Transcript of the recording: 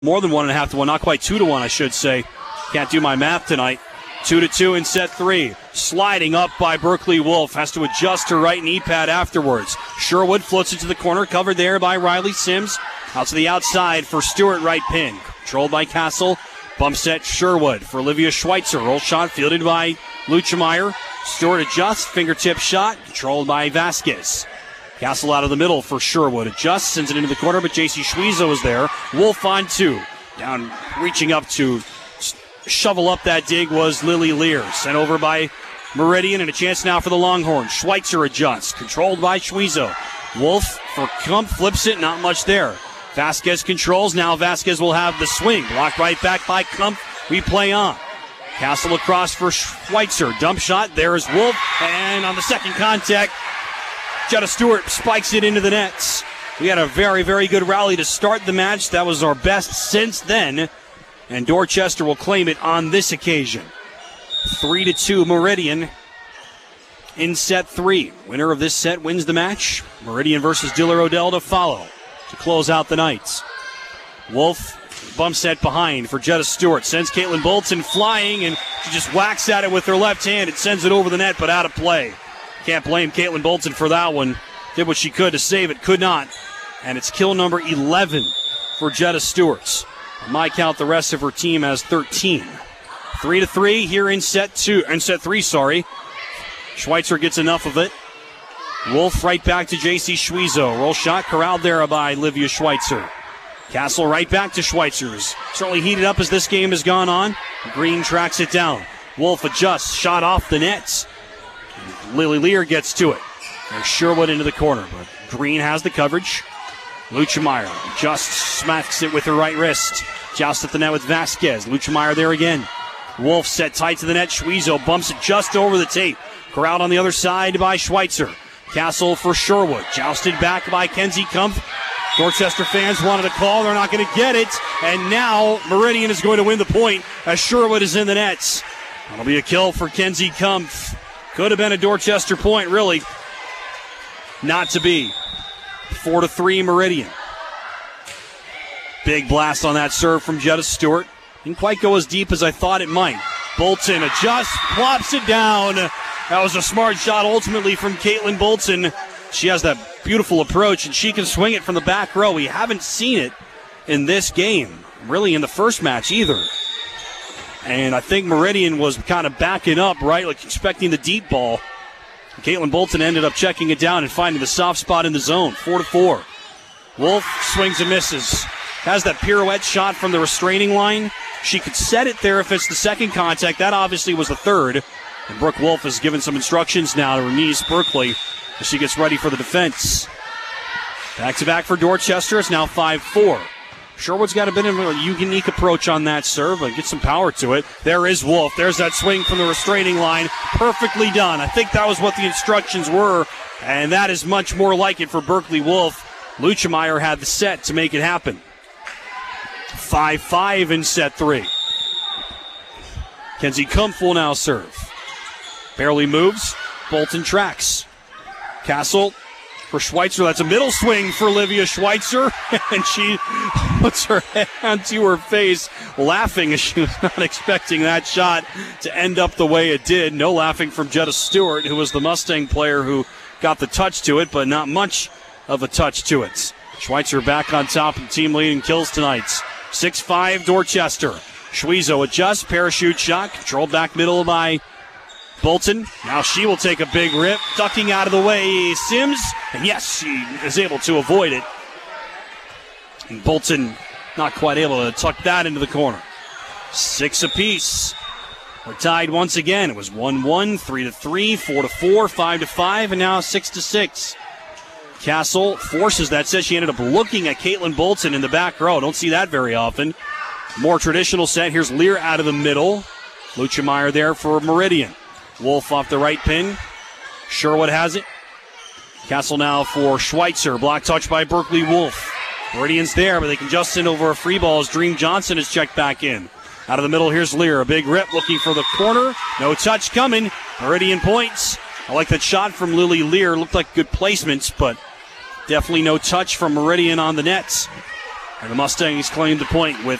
more than 1.5 to 1, not quite 2 to 1, I should say. Can't do my math tonight. 2-2 in set 3. Sliding up by Berkeley Wolf. Has to adjust her right knee pad afterwards. Sherwood floats into the corner, covered there by Riley Sims. Out to the outside for Stewart, right pin. Controlled by Castle. Bump set Sherwood for Olivia Schweitzer. Roll shot fielded by Luchemeyer. Stewart adjusts, fingertip shot, controlled by Vasquez. Castle out of the middle for Sherwood. Adjusts, sends it into the corner, but J.C. Schweitzer is there. Wolf on 2. Down, reaching up to shovel up that dig was Lily Lear. Sent over by Meridian, and a chance now for the Longhorn. Schweitzer adjusts, controlled by Schweitzer. Wolf for Kump, flips it, not much there. Vasquez controls, now Vasquez will have the swing. Blocked right back by Kump, we play on. Castle across for Schweitzer. Dump shot, there is Wolf, and on the second contact, Jetta Stewart spikes it into the nets. We had a very, very good rally to start the match. That was our best since then. And Dorchester will claim it on this occasion. 3-2 Meridian in set 3. Winner of this set wins the match. Meridian versus Diller Odell to follow to close out the night. Wolf bump set behind for Jetta Stewart. Sends Caitlin Bolton flying, and she just whacks at it with her left hand. It sends it over the net, but out of play. Can't blame Caitlin Bolton for that one. Did what she could to save it, could not. And it's kill number 11 for Jetta Stewart. On my count, the rest of her team has 13. 3-3 here in set 3. Schweitzer gets enough of it. Wolf right back to J.C. Schweitzer. Roll shot corralled there by Livia Schweitzer. Castle right back to Schweitzer's. Certainly heated up as this game has gone on. Green tracks it down. Wolf adjusts, shot off the nets. Lily Lear gets to it. There's Sherwood into the corner, but Green has the coverage. Luchemeyer just smacks it with her right wrist. Joust at the net with Vasquez. Luchemeyer there again. Wolf set tight to the net. Schweitzer bumps it just over the tape. Corralled on the other side by Schweitzer. Castle for Sherwood. Jousted back by Kenzie Kumpf. Dorchester fans wanted a call. They're not going to get it. And now Meridian is going to win the point as Sherwood is in the nets. That'll be a kill for Kenzie Kumpf. Could have been a Dorchester point, really. Not to be. 4-3 Meridian. Big blast on that serve from Jetta Stewart. Didn't quite go as deep as I thought it might. Bolton adjusts, plops it down. That was a smart shot ultimately from Caitlin Bolton. She has that beautiful approach, and she can swing it from the back row. We haven't seen it in this game, really in the first match either. And I think Meridian was kind of backing up, right, like expecting the deep ball. Caitlin Bolton ended up checking it down and finding the soft spot in the zone. 4-4. Wolf swings and misses. Has that pirouette shot from the restraining line. She could set it there if it's the second contact. That obviously was the third. And Brooke Wolf has given some instructions now to her niece, Berkeley, as she gets ready for the defense. Back-to-back for Dorchester. It's now 5-4. Sherwood's got a bit of a unique approach on that serve, but get some power to it. There is Wolf. There's that swing from the restraining line. Perfectly done. I think that was what the instructions were, and that is much more like it for Berkeley Wolf. Luchemeyer had the set to make it happen. 5-5 in set 3. Kenzie Kumpf will now serve. Barely moves. Bolton tracks. Castle for Schweitzer. That's a middle swing for Olivia Schweitzer. And she puts her hand to her face, laughing as she was not expecting that shot to end up the way it did. No laughing from Jetta Stewart, who was the Mustang player who got the touch to it, but not much of a touch to it. Schweitzer back on top of the team lead in kills tonight. 6-5 Dorchester. Schweitzer adjusts, parachute shot, controlled back middle by Bolton. Now she will take a big rip, ducking out of the way Sims, and yes, she is able to avoid it. And Bolton not quite able to tuck that into the corner. 6 apiece. We're tied once again. It was 1-1, 3-3, 4-4, 5-5, and now 6-6. Castle forces that. Says she ended up looking at Caitlin Bolton in the back row. Don't see that very often. More traditional set. Here's Lear out of the middle. Luchemeyer there for Meridian. Wolf off the right pin. Sherwood has it. Castle now for Schweitzer. Block touch by Berkeley Wolf. Meridian's there, but they can just send over a free ball as Dream Johnson is checked back in. Out of the middle, here's Lear. A big rip looking for the corner. No touch coming. Meridian points. I like that shot from Lily Lear. Looked like good placements, but definitely no touch from Meridian on the nets. And the Mustangs claim the point with